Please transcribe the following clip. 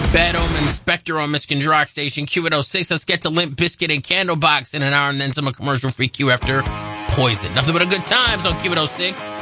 Bad Omen Spectre on Miskin Rock Station, Q at 06. Let's get to Limp Bizkit and Candlebox in an hour and then some commercial free Q after Poison. Nothing but a good times on Q at 06.